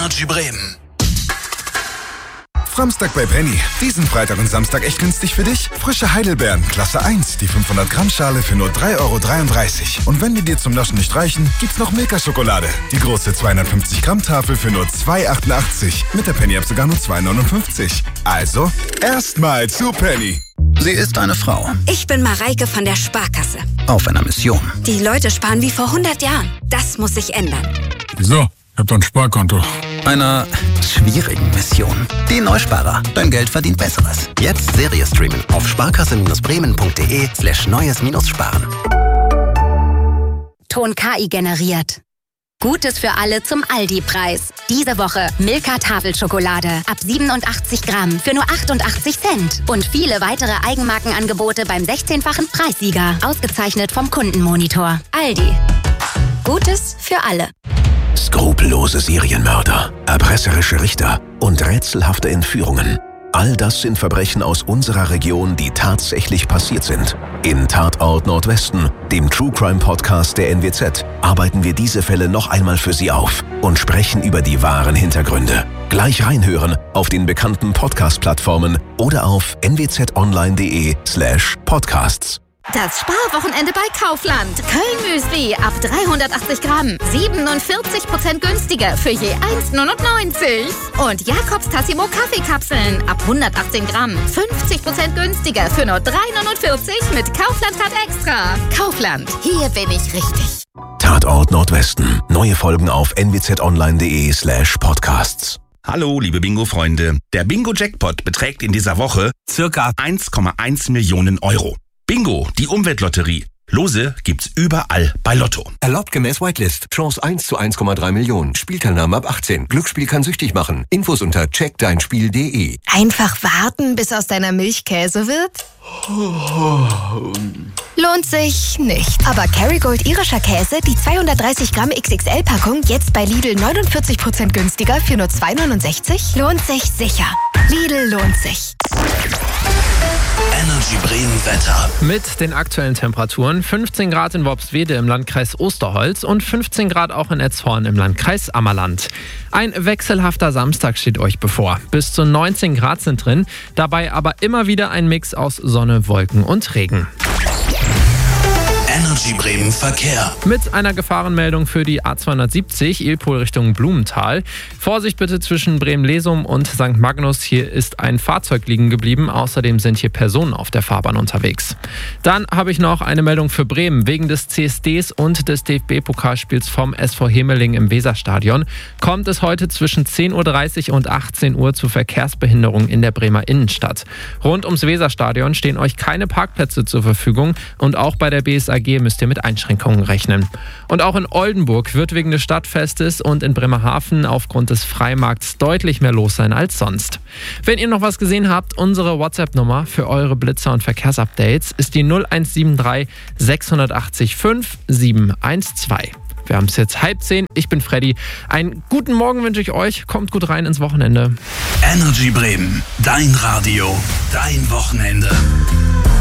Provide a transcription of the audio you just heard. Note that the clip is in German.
Energy Bremen. Framstag bei Penny. Diesen Freitag und Samstag echt günstig für dich? Frische Heidelbeeren, Klasse 1, die 500 Gramm Schale für nur 3,33 €. Und wenn die dir zum Naschen nicht reichen, gibt's noch Milka-Schokolade. Die große 250 Gramm Tafel für nur 2,88 €. Mit der Penny-App sogar nur 2,59 €. Also, erstmal zu Penny. Sie ist eine Frau. Ich bin Mareike von der Sparkasse. Auf einer Mission. Die Leute sparen wie vor 100 Jahren. Das muss sich ändern. Wieso? Ich hab doch ein Sparkonto. Einer schwierigen Mission. Die Neusparer. Dein Geld verdient Besseres. Jetzt Serie streamen auf sparkasse-bremen.de/neues-sparen. Ton KI generiert. Gutes für alle zum Aldi-Preis. Diese Woche Milka Tafelschokolade ab 87 Gramm für nur 88 Cent. Und viele weitere Eigenmarkenangebote beim 16-fachen Preissieger. Ausgezeichnet vom Kundenmonitor. Aldi. Gutes für alle. Skrupellose Serienmörder, erpresserische Richter und rätselhafte Entführungen. All das sind Verbrechen aus unserer Region, die tatsächlich passiert sind. In Tatort Nordwesten, dem True Crime Podcast der NWZ, arbeiten wir diese Fälle noch einmal für Sie auf und sprechen über die wahren Hintergründe. Gleich reinhören auf den bekannten Podcast-Plattformen oder auf nwzonline.de/podcasts. Das Sparwochenende bei Kaufland. Köln-Müsli ab 380 Gramm. 47% günstiger für je 1,99 €. Und Jakobs Tassimo Kaffeekapseln ab 118 Gramm. 50% günstiger für nur 3,49 € mit Kaufland-Card Extra. Kaufland, hier bin ich richtig. Tatort Nordwesten. Neue Folgen auf nwzonline.de/podcasts. Hallo, liebe Bingo-Freunde. Der Bingo-Jackpot beträgt in dieser Woche circa 1,1 Millionen €. Bingo, die Umweltlotterie. Lose gibt's überall bei Lotto. Erlaubt gemäß Whitelist. Chance 1 zu 1,3 Millionen. Spielteilnahme ab 18. Glücksspiel kann süchtig machen. Infos unter checkdeinspiel.de. Einfach warten, bis aus deiner Milch Käse wird? Lohnt sich nicht. Aber Kerrygold irischer Käse, die 230 Gramm XXL-Packung, jetzt bei Lidl 49% günstiger für nur 2,69 €? Lohnt sich sicher. Lidl lohnt sich. Energy Bremen Wetter. Mit den aktuellen Temperaturen 15 Grad in Worpswede im Landkreis Osterholz und 15 Grad auch in Etzhorn im Landkreis Ammerland. Ein wechselhafter Samstag steht euch bevor. Bis zu 19 Grad sind drin, dabei aber immer wieder ein Mix aus Sonne, Wolken und Regen. Energy Bremen Verkehr. Mit einer Gefahrenmeldung für die A270 Ilpol Richtung Blumenthal. Vorsicht bitte zwischen Bremen-Lesum und St. Magnus. Hier ist ein Fahrzeug liegen geblieben. Außerdem sind hier Personen auf der Fahrbahn unterwegs. Dann habe ich noch eine Meldung für Bremen. Wegen des CSDs und des DFB-Pokalspiels vom SV Hemeling im Weserstadion kommt es heute zwischen 10:30 Uhr und 18 Uhr zu Verkehrsbehinderungen in der Bremer Innenstadt. Rund ums Weserstadion stehen euch keine Parkplätze zur Verfügung und auch bei der BSAG müsst ihr mit Einschränkungen rechnen. Und auch in Oldenburg wird wegen des Stadtfestes und in Bremerhaven aufgrund des Freimarkts deutlich mehr los sein als sonst. Wenn ihr noch was gesehen habt, unsere WhatsApp-Nummer für eure Blitzer- und Verkehrsupdates ist die 0173 680 5712. Wir haben es jetzt 9:30. Ich bin Freddy. Einen guten Morgen wünsche ich euch. Kommt gut rein ins Wochenende. Energy Bremen. Dein Radio. Dein Wochenende.